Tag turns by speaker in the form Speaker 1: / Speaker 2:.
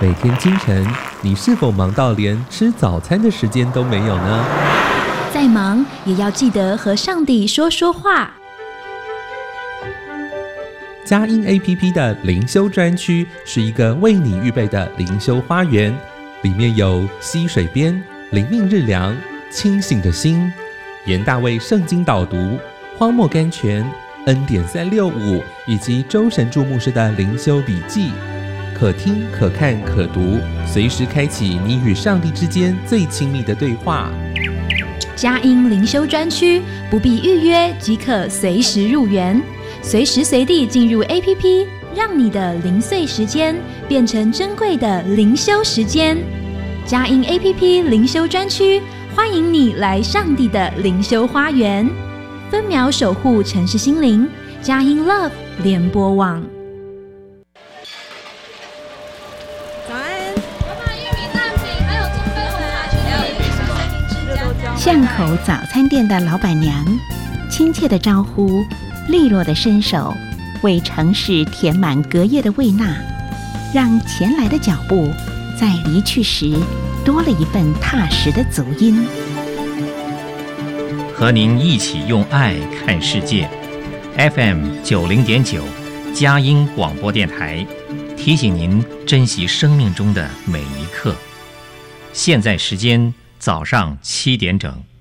Speaker 1: 每天清晨，你是否忙到连吃早餐的时间都没有呢？
Speaker 2: 再忙也要记得和上帝说说话。
Speaker 1: 佳音 APP 的灵修专区是一个为你预备的灵修花园，里面有溪水边、灵命日粮、清醒的心、严大卫圣经导读、荒漠甘泉、恩典365以及周神助牧师的灵修笔记，可听可看可读，随时开启你与上帝之间最亲密的对话。
Speaker 2: 佳音灵修专区不必预约即可随时入园，随时随地进入 APP， 让你的零碎时间变成珍贵的灵修时间。佳音 APP 灵修专区，欢迎你来上帝的灵修花园，分秒守护城市心灵。佳音 Love 联播网。
Speaker 3: 早安，我把玉米蛋饼还有中杯红茶去还有一杯生命之家。
Speaker 4: 巷口早餐店的老板娘，亲切的招呼，利落的伸手，为城市填满隔夜的胃纳，让前来的脚步在离去时多了一份踏实的足音。
Speaker 5: 和您一起用爱看世界 FM 90.9佳音广播电台，提醒您珍惜生命中的每一刻。现在时间早上7点整。